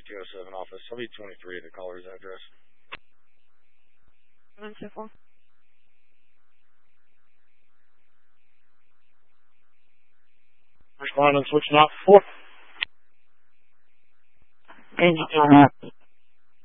207 office. I'll be 23 at the caller's address. 124. Responding, switching off 4. And you